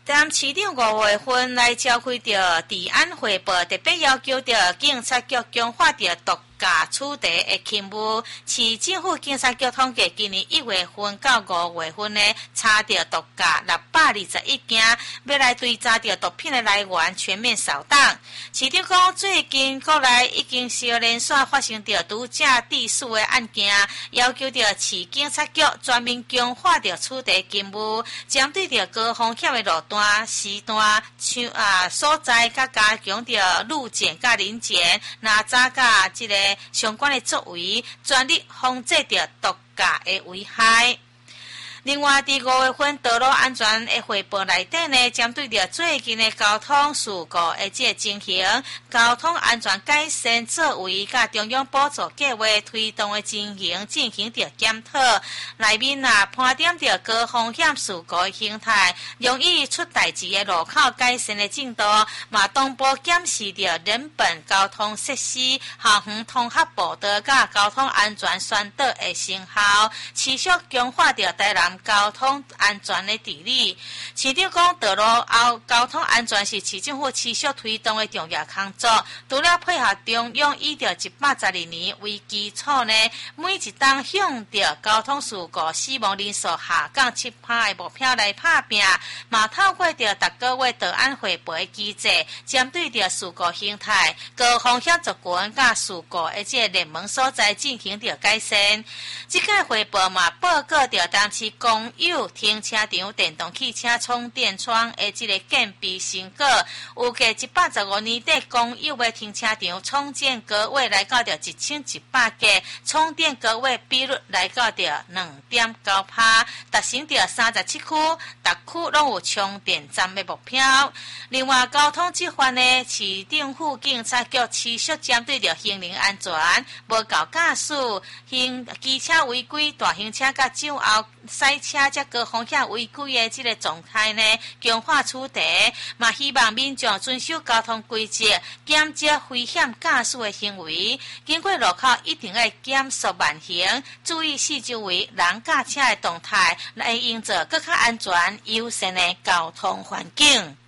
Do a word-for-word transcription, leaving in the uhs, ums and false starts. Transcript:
当市长五月份来召开着治安汇报，特别要求着警察局强化着毒驾处理的勤务。市政府警察局统计，今年一月份到五月份呢，查到毒驾六百二十一件，要来对查到毒品的来源全面扫荡。市长讲，最近国内已经是连续发生着毒驾致死的案件，要求着市警察局专门强化着处理勤务，针对着高风险的路段、时段、像啊所在，甲加强着路检甲临检，那查甲这个相关的作为，全力防制着毒驾的危害。另外，伫五月份道路安全的汇报内底呢，针对着最近的交通事故的这个情形，交通安全改善作为甲中央补助计划推动的情形进行着检讨。内面啊，盘点着高风险事故的形态，容易出代志的路口改善的进度，嘛同步检视着人本交通设施、航远通合步道甲交通安全宣导的成效，持续强化着台南交通安全的治理。市长讲，道路后交通安全是市政府持续推动的重要工作。除了配合中央以着一百十二年为基础呢，每一档向着交通事故死亡人数下降七趴的目标来打拼，嘛透过着逐个月道安汇报的机制，针对着事故形态、高风险族群甲事故的这热门所在进行着改善。这个汇报嘛报告着当时公有停车场电动汽车充电桩的这个建备成果，有计一百十五年底公有的停车场充电高位来到着一千一百个，充电高位比率来到着两点九趴，达成着三十七区，逐区拢有充电站的目标。另外，交通执法呢，市政府警察局持续针对着行人安全、无够驾驶、行机车违规、大型车甲酒后赛车这高风险违规的这个状态呢，强化处理，嘛希望民众遵守交通规则，减少危险驾驶的行为。经过路口一定要减速慢行，注意四周围人驾车的动态，来营造更加安全友善的交通环境。